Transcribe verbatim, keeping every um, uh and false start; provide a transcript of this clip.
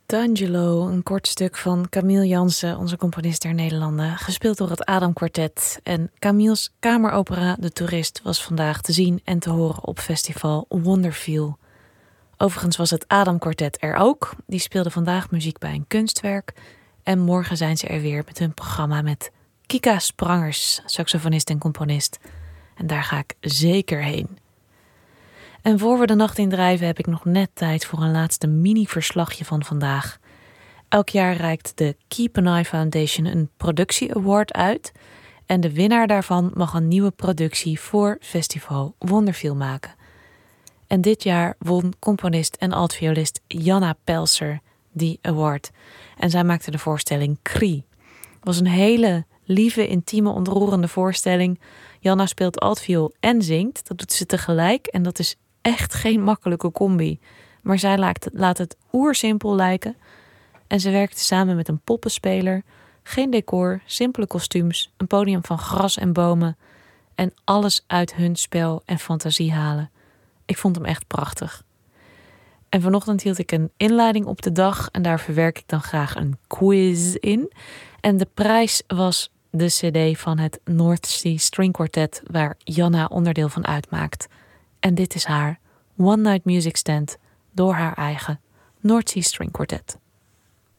D'Angelo, een kort stuk van Camille Jansen, onze componist der Nederlanden, gespeeld door het Adam Quartet. En Camille's kameropera De Toerist was vandaag te zien en te horen op festival Wonderfeel. Overigens was het Adam Quartet er ook. Die speelde vandaag muziek bij een kunstwerk. En morgen zijn ze er weer met hun programma met Kika Sprangers, saxofonist en componist. En daar ga ik zeker heen. En voor we de nacht indrijven heb ik nog net tijd voor een laatste mini-verslagje van vandaag. Elk jaar reikt de Keep an Eye Foundation een productie-award uit. En de winnaar daarvan mag een nieuwe productie voor festival Wonderfeel maken. En dit jaar won componist en altviolist Janna Pelser die award. En zij maakte de voorstelling Kri. Het was een hele lieve, intieme, ontroerende voorstelling. Janna speelt altviool en zingt. Dat doet ze tegelijk en dat is echt geen makkelijke combi. Maar zij laat, laat het oersimpel lijken. En ze werkte samen met een poppenspeler. Geen decor, simpele kostuums, een podium van gras en bomen. En alles uit hun spel en fantasie halen. Ik vond hem echt prachtig. En vanochtend hield ik een inleiding op de dag. En daar verwerk ik dan graag een quiz in. En de prijs was de cd van het North Sea String Quartet, waar Janna onderdeel van uitmaakt. En dit is haar One Night Music Stand door haar eigen North Sea String Quartet.